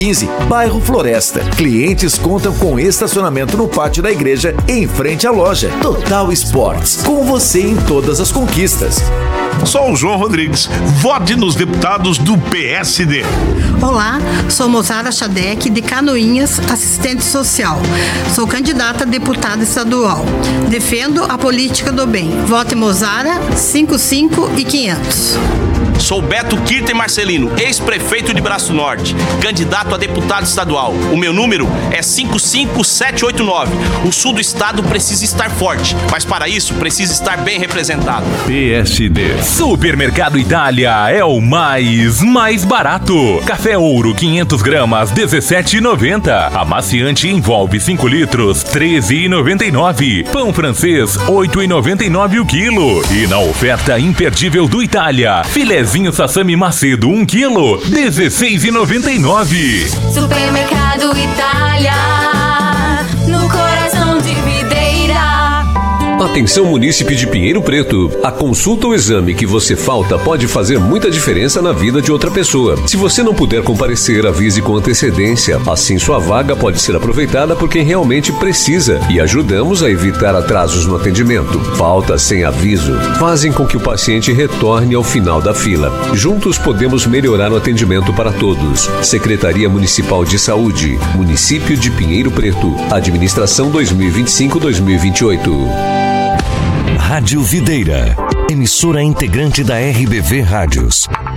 15, bairro Floresta. Clientes contam com estacionamento no pátio da igreja em frente à loja. Total Esportes, com você em todas as conquistas. Sou o João Rodrigues. Vote nos deputados do PSD. Olá, sou Mozara Chadec, de Canoinhas, assistente social. Sou candidata a deputada estadual. Defendo a política do bem. Vote Mozara 55.500. Sou Beto Kirten Marcelino, ex-prefeito de Braço Norte, candidato a deputado estadual. O meu número é 55789. O sul do estado precisa estar forte, mas para isso precisa estar bem representado. PSD. Supermercado Itália é o mais barato. Café Ouro 500 gramas, R$17,90. Amaciante Envolve 5 litros, R$13,99. Pão francês, R$8,99 o quilo. E na oferta imperdível do Itália, filézinho Sassami Macedo 1 quilo, R$16,99. Supermercado Itália, no coração de Videira. Atenção, munícipe de Pinheiro Preto. A consulta ou exame que você falta pode fazer muita diferença na vida de outra pessoa. Se você não puder comparecer, avise com antecedência. Assim sua vaga pode ser aproveitada por quem realmente precisa e ajudamos a evitar atrasos no atendimento. Faltas sem aviso fazem com que o paciente retorne ao final da fila. Juntos podemos melhorar o atendimento para todos. Secretaria Municipal de Saúde, Município de Pinheiro Preto. Administração 2025-2028. Rádio Videira, emissora integrante da RBV Rádios.